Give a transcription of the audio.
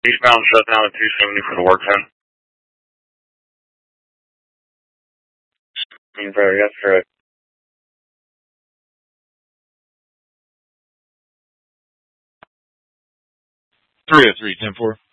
Eastbound shutdown at 270 for the work zone. That's correct. 303, 10-4.